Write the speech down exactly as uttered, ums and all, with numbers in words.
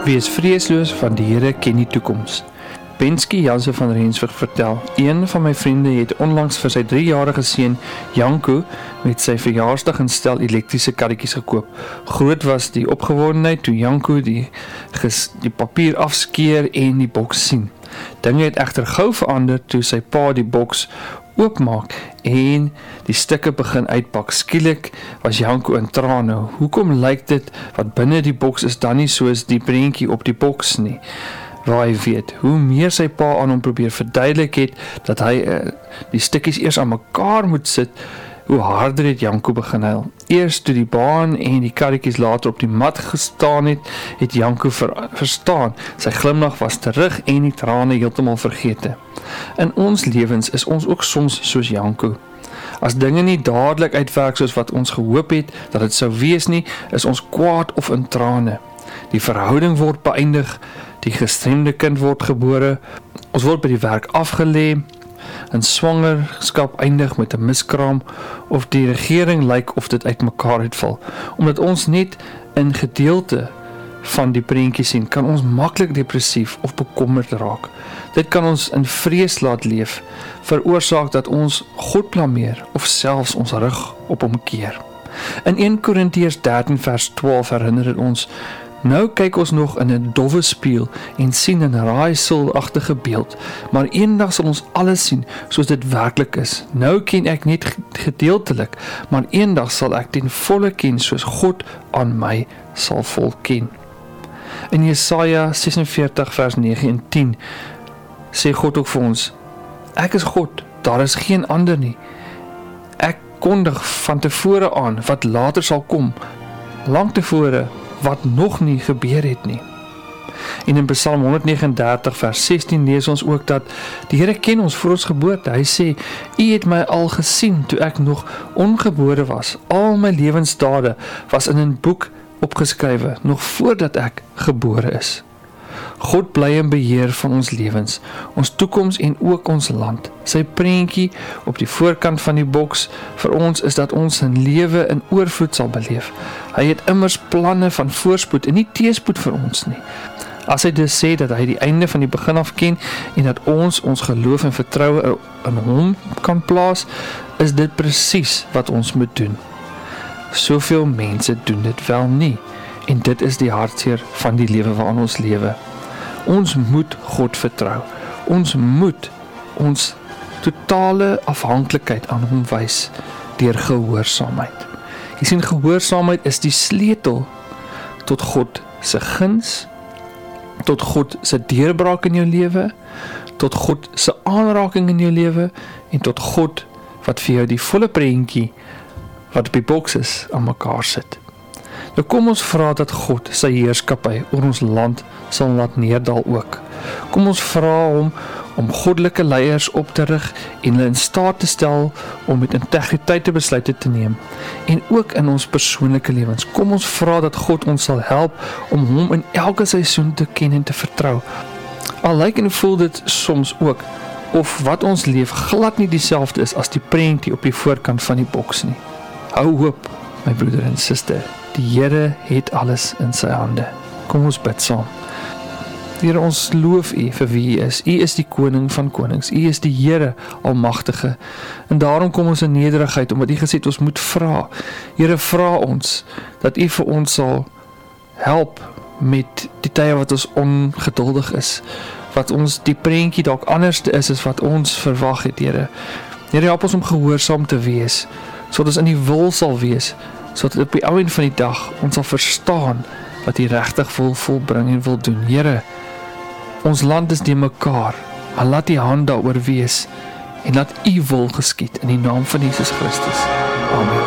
Wees vreesloos, want die Here ken die toekoms. Pensky Jansen van Rensburg vertel, een van my vriende het onlangs vir sy driejarige seun Janko met sy verjaarsdag in stel elektriese karretjies gekoop. Groot was die opgewondenheid toe Janko die, ges, die papier afskeer en die boks sien. Dinge het egter gou verander toe sy pa die boks oopmaak en die stukke begin uitpak. Skielik was Janko in trane. Hoekom lyk dit wat binne die boks is dan nie soos die prentjie op die boks nie? Waar hy weet, hoe meer sy pa aan hom probeer verduidelik het, dat hy uh, die stukkies eers aan mekaar moet sit, hoe harder het Janko begin huil. Eers toe die baan en die karretjies later op die mat gestaan het, het Janko ver, verstaan. Sy glimlag was terug en die trane heeltemal vergete. In ons lewens is ons ook soms soos Janko. As dinge nie dadelik uitwerk soos wat ons gehoop het, dat het sou wees nie, is ons kwaad of in trane. Die verhouding word beëindig, die gestremde kind word gebore, ons word by die werk afgelê, in swangerskap eindig met 'n miskraam, of die regering lyk of dit uitmekaar uitval. Omdat ons net in gedeelte van die prentjie sien, kan ons maklik depressief of bekommerd raak. Dit kan ons in vrees laat leef, veroorsaak dat ons God blameer of selfs ons rug op hom keer. In Eerste Korintiërs dertien vers twaalf herinner dit ons, nou kyk ons nog in 'n dowwe spieël en sien 'n raaiselagtige beeld, maar eendag sal ons alles sien soos dit werklik is. Nou ken ek net gedeeltelik, maar eendag sal ek ten volle ken soos God aan my sal volken. In Jesaja ses en veertig vers nege en tien sê God ook vir ons, ek is God, daar is geen ander nie. Ek kondig van tevore aan wat later sal kom, lang tevore wat nog nie gebeur het nie. En in Psalm honderdnegenendertig vers sestien lees ons ook dat die Here ken ons voor ons geboorte. Hy sê, U het my al gesien toe ek nog ongebore was. Al my lewensdade was in 'n boek opgeskrywe, nog voordat ek gebore is. God bly in beheer van ons lewens, ons toekoms en ook ons land. Sy prentjie op die voorkant van die boks vir ons is dat ons 'n lewe in oorvloed sal beleef. Hy het immers planne van voorspoed en nie teëspoed vir ons nie. As hy dus sê dat hy die einde van die begin af ken en dat ons ons geloof en vertroue in hom kan plaas, is dit presies wat ons moet doen. Soveel mense doen dit wel nie, en dit is die hartseer van die lewe waarin ons lewe. Ons moet God vertrou. Ons moet ons totale afhanklikheid aan hom wys deur gehoorsaamheid. Jy sien, gehoorsaamheid is die sleutel tot God se guns, tot God se deurbraak in jou lewe, tot God se aanraking in jou lewe en tot God wat vir jou die volle prentjie wat op die boks is aan mekaar sit. Nou kom ons vra dat God sy heerskappy oor ons land sal laat neerdal ook. Kom ons vra hom om goddelike leiers op te rig en hulle in staat te stel om met integriteit te besluite te neem. En ook in ons persoonlike lewens. Kom ons vra dat God ons sal help om hom in elke seisoen te ken en te vertrou. Al lyk en voel dit soms ook of wat ons leef glad nie dieselfde is as die prentjie op die voorkant van die boks nie. Hou hoop, my broeder en suster. Die Here het alles in sy hande. Kom ons bid saam. Here, ons loof U vir wie U is. U is die koning van konings. U is die Here almagtige. En daarom kom ons in nederigheid, omdat U gesê het ons moet vra. Here, vra ons dat U vir ons sal help met die tye wat ons ongeduldig is, wat ons die prentjie dalk anders is as wat ons verwag het, Here. Here, help ons om gehoorsaam te wees, sodat ons in die wil sal wees, sodat op die ou end van die dag ons sal verstaan wat U regtig wil volbring en wil doen. Here, ons land is die mekaar, maar laat U hand daaroor wees en laat U wil geskied in die naam van Jesus Christus. Amen.